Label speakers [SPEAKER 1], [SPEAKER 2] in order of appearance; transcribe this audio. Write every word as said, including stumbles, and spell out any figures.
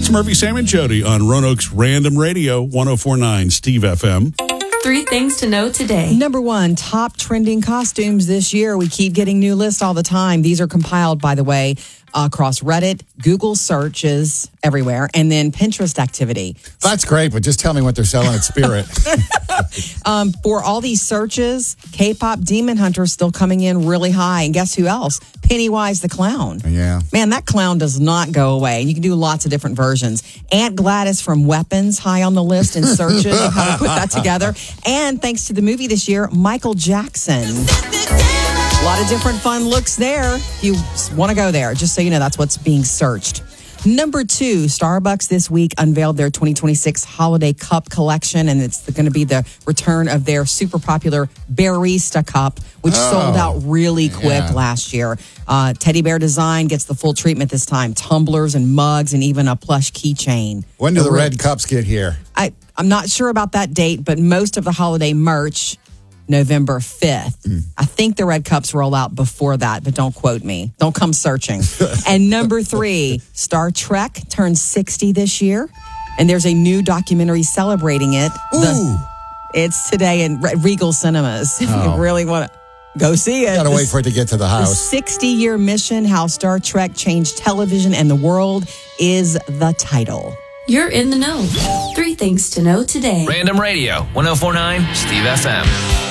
[SPEAKER 1] It's Murphy, Sam, and Jody on Roanoke's Random Radio, one oh four point nine Steve F M.
[SPEAKER 2] Three things to know today.
[SPEAKER 3] Number one, top trending costumes this year. We keep getting new lists all the time. These are compiled, by the way, across Reddit, Google searches everywhere, and then Pinterest activity.
[SPEAKER 4] That's great, but just tell me what they're selling at Spirit.
[SPEAKER 3] um, for all these searches, K-pop Demon Hunter is still coming in really high. And guess who else? Pennywise the Clown.
[SPEAKER 4] Yeah.
[SPEAKER 3] Man, that clown does not go away. You can do lots of different versions. Aunt Gladys from Weapons, high on the list in searches of how to put that together. And thanks to the movie this year, Michael Jackson. A lot of different fun looks there. If you want to go there, just so you know, that's what's being searched. Number two, Starbucks this week unveiled their twenty twenty-six holiday cup collection, and it's going to be the return of their super popular Barista cup, which
[SPEAKER 4] oh,
[SPEAKER 3] sold out really quick
[SPEAKER 4] yeah.
[SPEAKER 3] last year. Uh, teddy bear design gets the full treatment this time. Tumblers and mugs and even a plush keychain.
[SPEAKER 4] When do the, the red cups get here?
[SPEAKER 3] I, I'm not sure about that date, but most of the holiday merch, November fifth. Mm. I think the red cups roll out before that, but don't quote me. Don't come searching. And number three, Star Trek turns sixty this year, and there's a new documentary celebrating it.
[SPEAKER 4] Ooh.
[SPEAKER 3] The, it's today in Regal Cinemas. If
[SPEAKER 4] Oh.
[SPEAKER 3] you really want to go see it.
[SPEAKER 4] Got to
[SPEAKER 3] The-
[SPEAKER 4] wait for it to get to the
[SPEAKER 3] The
[SPEAKER 4] house.
[SPEAKER 3] sixty-year mission, How Star Trek Changed Television and the World, is the title.
[SPEAKER 2] You're in the know. Three things to know today.
[SPEAKER 5] Random Radio, one oh four point nine Steve F M.